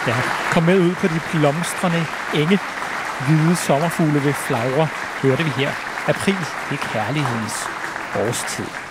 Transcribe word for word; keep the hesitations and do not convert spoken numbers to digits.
Ja, kom med ud på de blomstrende enge. Hvide sommerfugle ved flagre, hørte vi her. April, det er kærlighedens årstid.